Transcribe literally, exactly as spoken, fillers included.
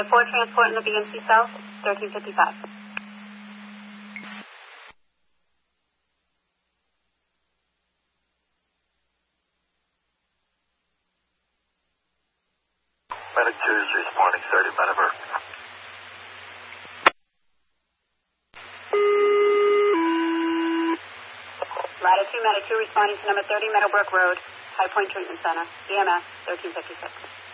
four transport in the B M C South, thirteen fifty-five. Medic two is responding, thirty Meadowbrook. Latitude Medic two responding to number thirty Meadowbrook Road, High Point Treatment Center, E M S thirteen fifty-six.